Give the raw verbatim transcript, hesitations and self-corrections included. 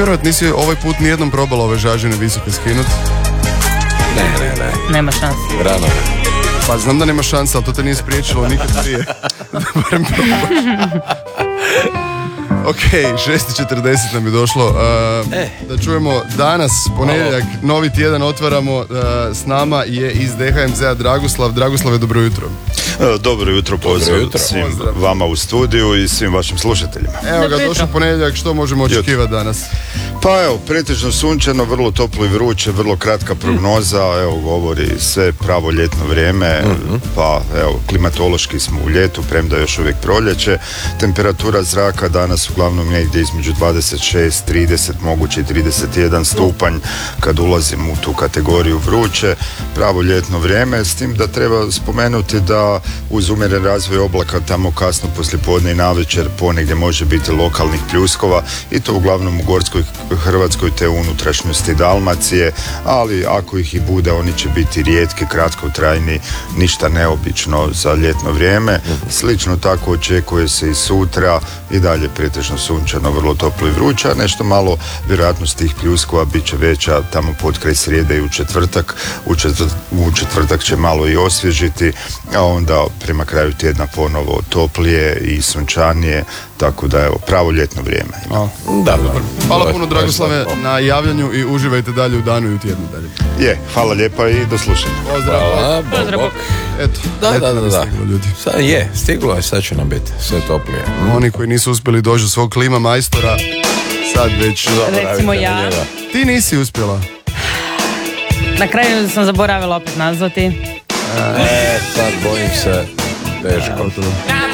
vjerovati, nisi ovaj put nijednom probala ove žažine visoke skinut? Ne, ne, ne. Nema šanse. Rano. Pa znam da nema šanse, ali to te nije spriječilo nikad prije. Da barem probaš. Ok, šest i četrdeset nam je došlo. Uh, Eh. Da čujemo danas, ponedjeljak, novi tjedan otvaramo. Uh, s nama je iz D H M Z-a Dragoslav. Dragoslave, dobro jutro. E, Dobro jutro, pozdrav jutro. svim Pozdrav. vama u studiju i svim vašim slušateljima. Evo ga, Dobro jutro. došao ponedjeljak, što možemo očekivati danas? Pa evo, pretežno sunčano, vrlo toplo i vruće, vrlo kratka prognoza, evo govori sve pravo ljetno vrijeme, pa evo, klimatološki smo u ljetu, premda još uvijek proljeće. Temperatura zraka danas uglavnom negdje između dvadeset šest, trideset, moguće i trideset jedan stupanj kad ulazimo u tu kategoriju vruće, pravo ljetno vrijeme, s tim da treba spomenuti da uz umjeren razvoj oblaka tamo kasno poslijepodne i navečer ponegdje može biti lokalnih pljuskova i to uglavnom u Gorskoj Hrvatskoj te unutrašnjosti Dalmacije, ali ako ih i bude oni će biti rijetki, kratkotrajni, ništa neobično za ljetno vrijeme. Slično tako očekuje se i sutra, i dalje pretežno sunčano, vrlo toplo i vruće, a nešto malo vjerojatnost tih pljuskova bit će veća tamo pod kraj srijede i u četvrtak. U, četvrt, u četvrtak će malo i osvježiti, a onda prema kraju tjedna ponovo toplije i sunčanije, tako da evo, pravo ljetno vrijeme. A, Da, da. hvala Baš- puno, baš Dragoslave, tako. na javljanju i uživajte dalje u danu i u tjednu dalje. Je, hvala lijepa i do slušanja. Pozdrav. Hvala, bok, Pozdrav, bok. Eto, Da, ljeto da, nam da, je da. stiglo, ljudi. Sad je, stiglo je, sad će nam biti sve toplije. Oni koji nisu uspjeli doći do svog klima majstora, sad već... Recimo ja. Ti nisi uspjela. Na kraju sam zaboravila opet nazvati. E, sad bojim se, teško.